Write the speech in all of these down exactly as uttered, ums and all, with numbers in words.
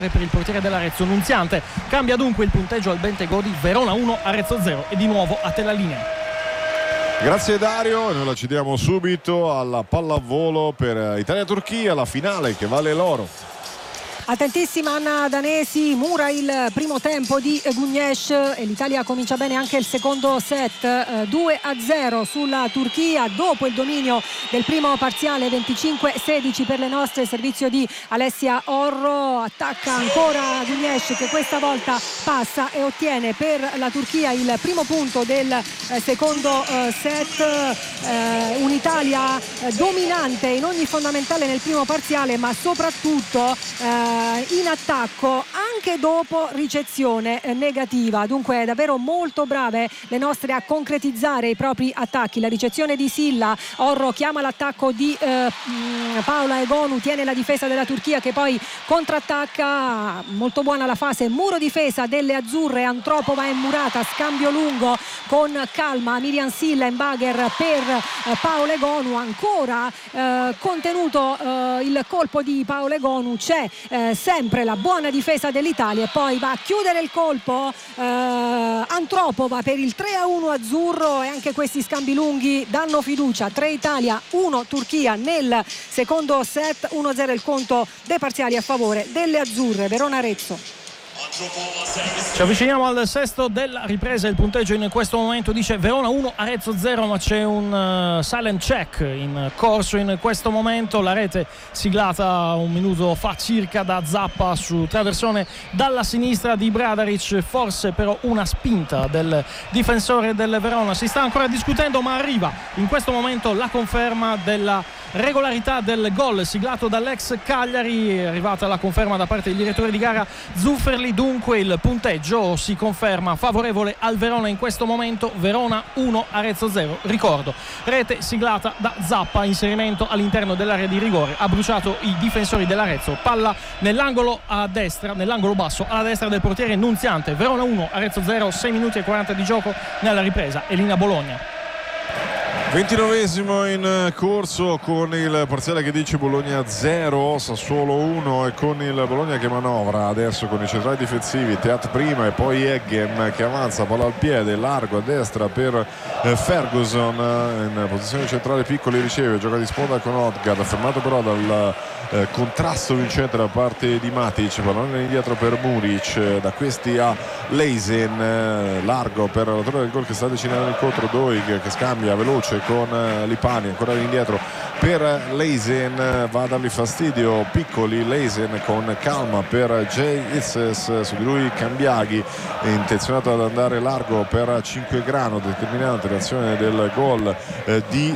per il portiere dell'Arezzo Nunziante. Cambia dunque il punteggio al Bentegodi, Verona uno, Arezzo zero e di nuovo a te la linea. Grazie Dario, noi la cediamo subito alla pallavolo per Italia-Turchia, la finale che vale l'oro. Attentissima Anna Danesi, mura il primo tempo di Gugnesh e l'Italia comincia bene anche il secondo set, due a zero sulla Turchia dopo il dominio del primo parziale, venticinque sedici per le nostre, servizio di Alessia Orro, attacca ancora Gugnesh che questa volta passa e ottiene per la Turchia il primo punto del secondo set, un'Italia dominante in ogni fondamentale nel primo parziale, ma soprattutto in attacco anche dopo ricezione negativa. Dunque davvero molto brave le nostre a concretizzare i propri attacchi. La ricezione di Silla, Orro chiama l'attacco di eh, Paola Egonu, tiene la difesa della Turchia che poi contrattacca. Molto buona la fase muro difesa delle azzurre, Antropova e Murata, scambio lungo con calma, Miriam Silla in bagher per eh, Paola Egonu, ancora eh, contenuto eh, il colpo di Paola Egonu, c'è eh, sempre la buona difesa dell'Italia e poi va a chiudere il colpo eh, Antropova per il tre a uno azzurro, e anche questi scambi lunghi danno fiducia. Tre Italia, uno Turchia nel secondo set, uno a zero il conto dei parziali a favore delle azzurre. Verona Arezzo. Ci avviciniamo al sesto della ripresa, il punteggio in questo momento dice Verona uno, Arezzo zero, ma c'è un uh, silent check in corso in questo momento. La rete siglata un minuto fa circa da Zappa su traversone dalla sinistra di Bradaric, forse però una spinta del difensore del Verona. Si sta ancora discutendo, ma arriva in questo momento la conferma della regolarità del gol siglato dall'ex Cagliari. È arrivata la conferma da parte del direttore di gara Zufferli, dunque il punteggio si conferma favorevole al Verona in questo momento. Verona uno, Arezzo zero. Ricordo, rete siglata da Zappa, inserimento all'interno dell'area di rigore, ha bruciato i difensori dell'Arezzo, palla nell'angolo a destra, nell'angolo basso alla destra del portiere Nunziante. Verona uno, Arezzo zero, sei minuti e quaranta di gioco nella ripresa. Elina Bologna. ventinovesimo in corso con il parziale che dice Bologna zero, Sassuolo uno, e con il Bologna che manovra adesso con i centrali difensivi, Teat prima e poi Eggem che avanza, palla al piede, largo a destra per Ferguson in posizione centrale, Piccoli riceve, gioca di sponda con Odgaard, fermato però dal eh, contrasto vincente da parte di Matic, pallone indietro per Muric, da questi a Leisen, eh, largo per l'autore del gol che sta declinando l'incontro, Doig che scambia veloce con Lipani, ancora indietro per Leisen, va a dargli fastidio Piccoli, Leisen con calma per Jay Isses, su di lui Cambiaghi, intenzionato ad andare largo per Cinquegrano, determinante l'azione del gol eh, di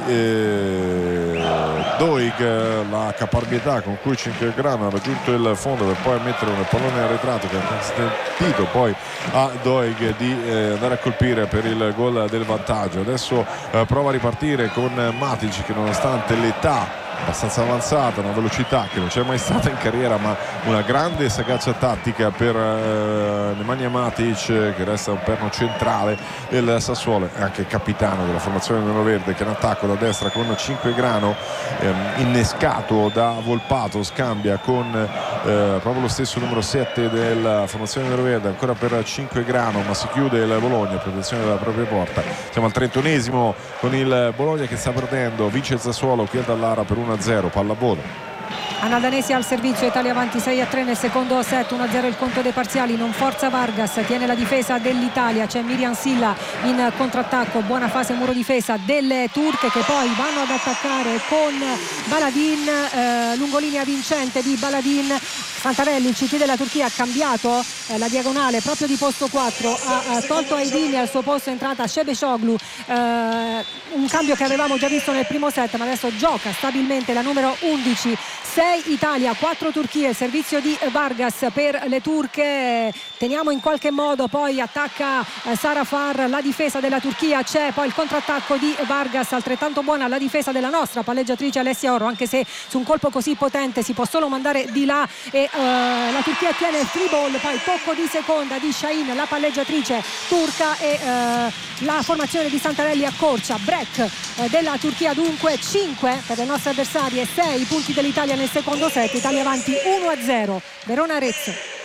eh, Doig, la caparbietà con cui Cinquegrano ha raggiunto il fondo per poi mettere un pallone arretrato che ha consentito poi a Doig di eh, andare a colpire per il gol del vantaggio. Adesso eh, prova a ripartire con Matic che nonostante l'età abbastanza avanzata, una velocità che non c'è mai stata in carriera, ma una grande sagacia tattica per eh, Nemanja Matic, che resta un perno centrale del Sassuolo e anche capitano della formazione neroverde, che in attacco da destra con Cinquegrano, ehm, innescato da Volpato, scambia con eh, proprio lo stesso numero sette della formazione neroverde, ancora per Cinquegrano, ma si chiude il Bologna, protezione della propria porta. Siamo al trentunesimo con il Bologna che sta perdendo, vince il Sassuolo qui al Dallara per uno a zero, pallavolo. Anna Danesi al servizio, Italia avanti sei a tre nel secondo set, uno a zero il conto dei parziali. Non forza Vargas, tiene la difesa dell'Italia, c'è Miriam Silla in contrattacco, buona fase muro difesa delle turche che poi vanno ad attaccare con Baladin, eh, lungolinea vincente di Baladin. Santarelli, il C T della Turchia, ha cambiato eh, la diagonale proprio di posto quattro, ha, ha tolto Aidini, al suo posto è entrata Shebeshoglu, eh, un cambio che avevamo già visto nel primo set, ma adesso gioca stabilmente la numero undici. sei Italia, quattro Turchia, il servizio di Vargas per le turche. Teniamo in qualche modo, poi attacca eh, Sara Far, la difesa della Turchia, c'è poi il contrattacco di Vargas, altrettanto buona la difesa della nostra palleggiatrice Alessia Orro, anche se su un colpo così potente si può solo mandare di là e uh, la Turchia tiene il free ball, poi tocco di seconda di Shahin, la palleggiatrice turca, e uh, la formazione di Santarelli accorcia, break uh, della Turchia, dunque cinque per le nostre avversarie, sei punti dell'Italia nel nel secondo set, Italia avanti uno a zero. Verona Arezzo.